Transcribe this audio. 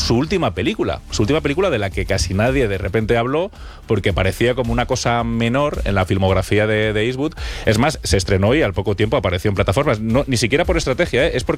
su última película de la que casi nadie de repente habló porque parecía como una cosa menor en la filmografía de Eastwood. Es más, se estrenó y al poco tiempo apareció en plataformas. No, ni siquiera por estrategia, es porque